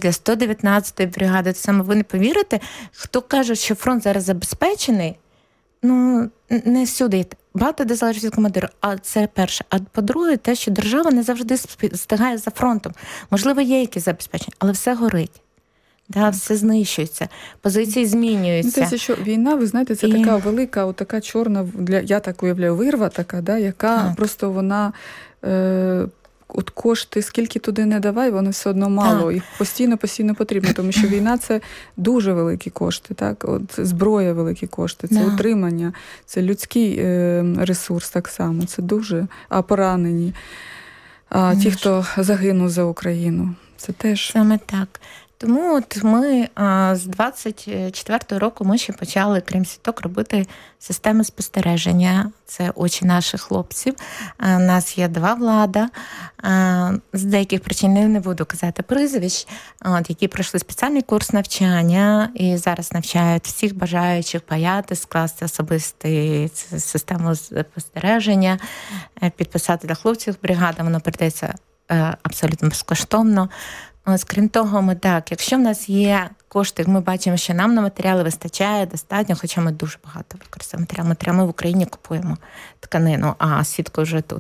для 119-ї бригади. Саме ви не повірите, хто каже, що фронт зараз забезпечений, не всюди. Багато де залежить від командира. А це перше. А по-друге, те, що держава не завжди встигає за фронтом. Можливо, є якісь забезпечення, але все горить. Да, все знищується, позиції змінюються. Це що війна, ви знаєте, це така велика, така чорна, я так уявляю, вирва така, да, яка просто вона, от кошти, скільки туди не давай, воно все одно мало. Їх постійно потрібно, тому що війна – це дуже великі кошти, так? От зброя – великі кошти, це утримання, це людський ресурс так само, це дуже, а поранені, а ті, хто загинув за Україну, це теж. Саме так. Тому от ми з 24-го року ми ще почали, крім сіток, робити системи спостереження. Це очі наших хлопців. У нас є 2 влада. З деяких причин я не буду казати прізвищ, які пройшли спеціальний курс навчання і зараз навчають всіх бажаючих паяти, скласти особисту систему спостереження, підписати для хлопців бригади. Воно передається абсолютно безкоштовно. Ось, крім того, якщо в нас є кошти, ми бачимо, що нам на матеріали вистачає достатньо, хоча ми дуже багато використовуємо матеріал. Ми в Україні купуємо тканину, а сітка вже тут.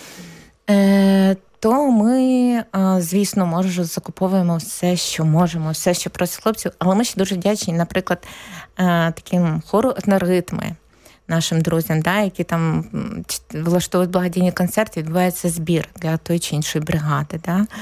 То ми, звісно, закуповуємо все, що можемо, все, що просять хлопців. Але ми ще дуже вдячні, наприклад, таким хору «Етноритми», нашим друзям, які там влаштовують благодійні концерти, відбувається збір для тої чи іншої бригади.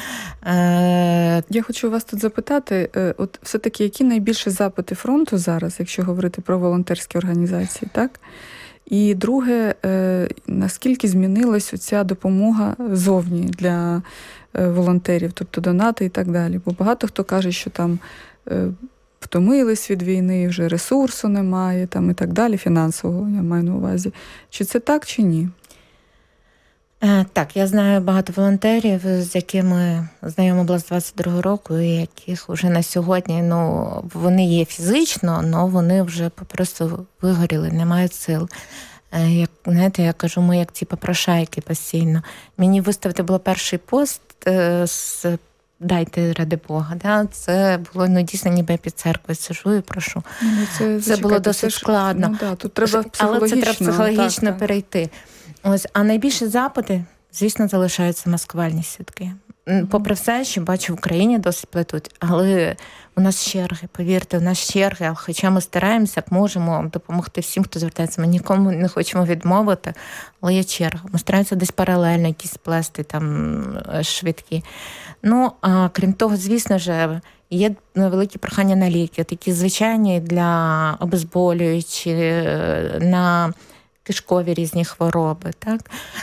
Я хочу вас тут запитати, от все-таки, які найбільші запити фронту зараз, якщо говорити про волонтерські організації, так? І друге, наскільки змінилась оця допомога зовні для волонтерів, тобто донати і так далі? Бо багато хто каже, що там втомились від війни, вже ресурсу немає, там і так далі, фінансового, я маю на увазі. Чи це так, чи ні? Так, я знаю багато волонтерів, з якими знайома була з 22-го року, і яких вже на сьогодні, вони є фізично, але вони вже просто вигоріли, не мають сил. Я кажу, ми як ті попрошайки постійно. Мені виставити було перший пост з «Дайте, ради Бога». Це було, дійсно, ніби я під церквою сижу і прошу. Це було досить складно. Тут треба але це треба психологічно перейти. Ось, а найбільші запити, звісно, залишаються маскувальні сітки. Попри все, що бачу в Україні, досить плетуть. Але у нас черги, повірте, у нас черги. Хоча ми стараємося, як можемо, допомогти всім, хто звертається. Ми нікому не хочемо відмовити, але є черга. Ми стараємося десь паралельно якісь плести там швидкі. А крім того, звісно ж, є великі прохання на ліки, такі звичайні для обезболюючі, на кишкові різні хвороби. Так?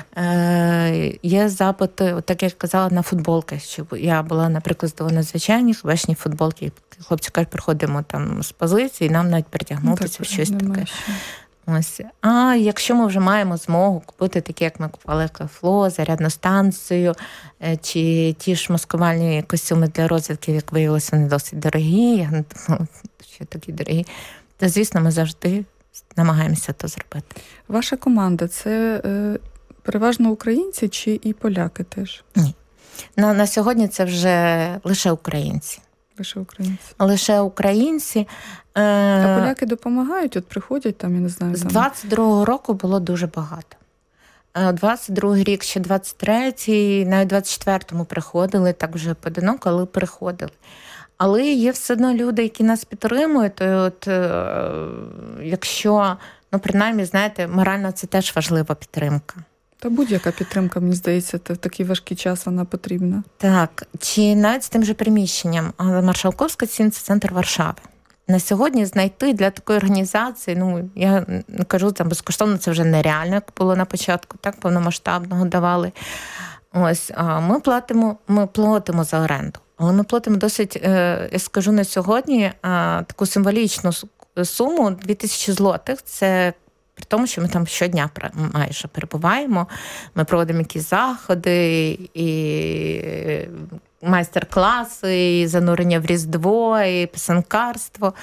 Є запити, так як казала, на футболки. Щоб я була, наприклад, здавана звичайні верхні футболки. Хлопці кажуть, приходимо там з позиції, нам навіть притягнутися в щось таке. Ось. А якщо ми вже маємо змогу купити такі, як ми купували кафло, зарядну станцію, чи ті ж маскувальні костюми для розвідки, як виявилося, вони досить дорогі, я не думала, що такі дорогі, то, звісно, ми завжди намагаємося то зробити. Ваша команда – це переважно українці чи і поляки теж? Ні. На сьогодні це вже лише українці. Лише українці. Лише українці. А поляки допомагають? От приходять там, я не знаю. З 22-го року було дуже багато. 22-й рік, ще 23-й, навіть 24-му приходили, так вже поодиноко, але приходили. Але є все одно люди, які нас підтримують, то якщо, принаймні, знаєте, морально це теж важлива підтримка. Та будь-яка підтримка, мені здається, в такий важкий час вона потрібна. Так, чи навіть з тим же приміщенням. Маршалковська 7 – це центр Варшави. На сьогодні знайти для такої організації, я кажу, там безкоштовно це вже нереально, як було на початку, так, повномасштабного давали. Ось, ми платимо за оренду. Але ми платимо досить, я скажу на сьогодні, таку символічну суму 2000 злотих. Це при тому, що ми там щодня майже перебуваємо. Ми проводимо якісь заходи, і майстер-класи, і занурення в Різдво, і писанкарство.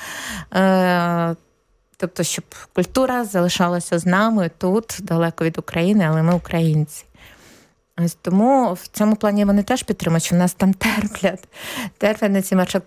Тобто, щоб культура залишалася з нами тут, далеко від України, але ми українці. Ось тому в цьому плані вони теж підтримують, що нас там терплять на ці